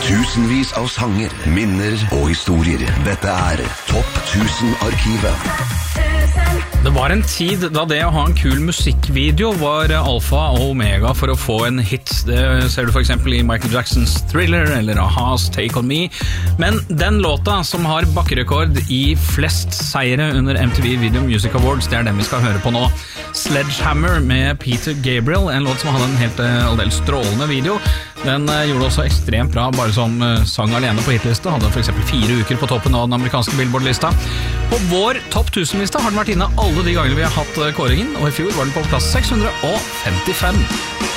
Tusenvis av sanger, minner og historier. Dette Topp 1000-arkivet. Det var en tid da det å ha en kul musikkvideo var alfa og omega for å få en hit. Det ser du for eksempel i Michael Jacksons Thriller eller A-ha's Take On Me. Men den låta som har bakkerekord i flest seire under MTV Video Music Awards, det den vi skal høre på nå. Sledgehammer med Peter Gabriel, en låt som hadde en helt aldeles strålende video. Den gjorde også ekstremt bra bare som sang alene på hitlista. Hadde for eksempel 4 uker på toppen av den amerikanske Billboard-lista. På vår topp 1000-lista har den vært inne alle de gangene vi har hatt kåringen, og i fjor var den på plass 655.